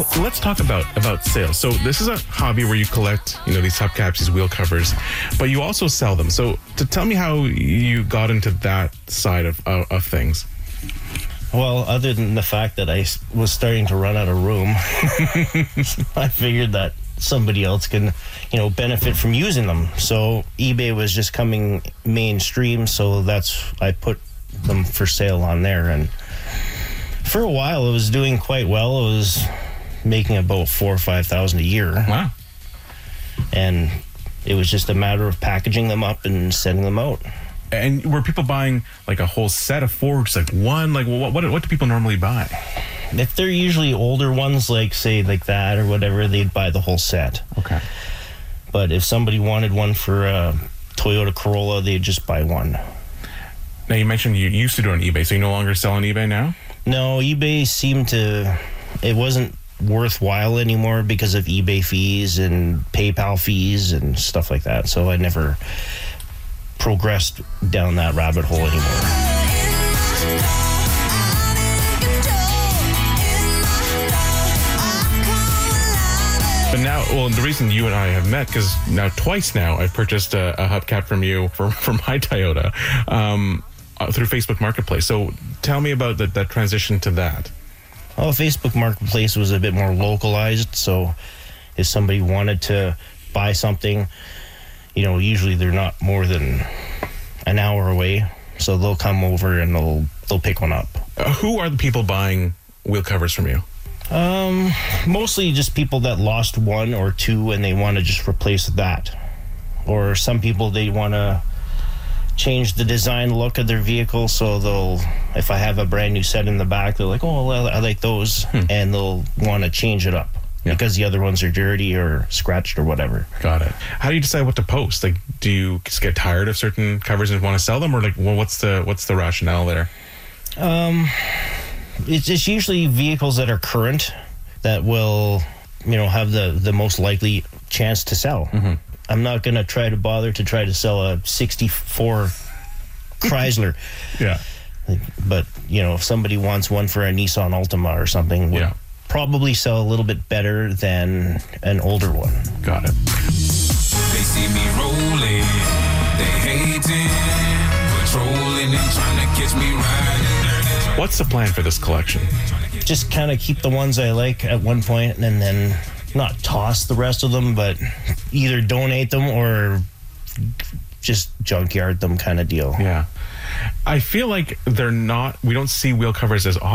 Let's talk about sales. So this is a hobby where you collect, these hubcaps, these wheel covers, but you also sell them. So to tell me how you got into that side of things. Well, other than the fact that I was starting to run out of room, I figured that somebody else can, benefit from using them. So eBay was just coming mainstream, so I put them for sale on there. And for a while, it was doing quite well. It was making about $4,000 or $5,000 a year. Wow. And it was just a matter of packaging them up and sending them out. And were people buying like a whole set of four, just like one? Like, what do people normally buy? If they're usually older ones, like say like that or whatever, they'd buy the whole set. Okay. But if somebody wanted one for a Toyota Corolla, they'd just buy one. Now, you mentioned you used to do it on eBay, so you no longer sell on eBay now? No, eBay it wasn't worthwhile anymore because of eBay fees and PayPal fees and stuff like that. So I never progressed down that rabbit hole anymore. But now, the reason you and I have met, because now twice now I've purchased a hubcap from you for my Toyota through Facebook Marketplace. So tell me about that transition to that. Well, Facebook Marketplace was a bit more localized, so if somebody wanted to buy something, usually they're not more than an hour away, so they'll come over and they'll pick one up. Who are the people buying wheel covers from you? Mostly just people that lost one or two and they want to just replace that. Or some people, they want to change the design look of their vehicle, so if I have a brand new set in the back, they're like, oh, well, I like those, and they'll want to change it up. Yeah. Because the other ones are dirty or scratched or whatever. Got it. How do you decide what to post? Like, do you just get tired of certain covers and want to sell them, or what's the rationale there? It's usually vehicles that are current that will, have the most likely chance to sell. Mm-hmm. I'm not going to try to sell a 64 Chrysler. Yeah. But, if somebody wants one for a Nissan Altima or something, would probably sell a little bit better than an older one. Got it. They see me rolling, they hating, patrolling and trying to catch me riding. What's the plan for this collection? Just kind of keep the ones I like at one point and then not toss the rest of them, but either donate them or just junkyard them kind of deal. Yeah. I feel like we don't see wheel covers as often.